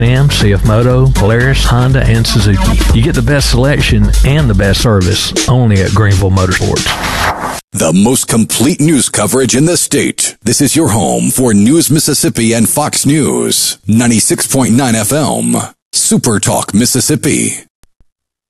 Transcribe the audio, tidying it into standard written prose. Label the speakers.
Speaker 1: CF Moto, Polaris, Honda, and Suzuki. You get the best selection and the best service only at Greenville Motorsports.
Speaker 2: The most complete news coverage in the state. This is your home for News Mississippi and Fox News. 96.9 FM. Super Talk Mississippi.